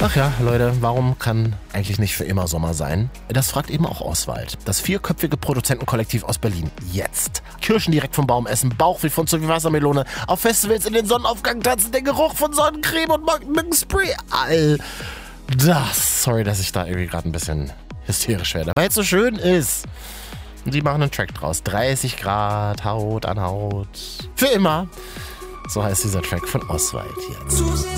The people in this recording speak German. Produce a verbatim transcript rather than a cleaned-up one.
Ach ja, Leute, warum kann eigentlich nicht für immer Sommer sein? Das fragt eben auch Oswald. Das vierköpfige Produzentenkollektiv aus Berlin. Jetzt. Kirschen direkt vom Baum essen, Bauchweh von zu wie Wassermelone, auf Festivals in den Sonnenaufgang tanzen, der Geruch von Sonnencreme und Mückenspray. All das. Sorry, dass ich da irgendwie gerade ein bisschen hysterisch werde, weil es so schön ist. Und die machen einen Track draus. dreißig Grad, Haut an Haut. Für immer. So heißt dieser Track von Oswald jetzt.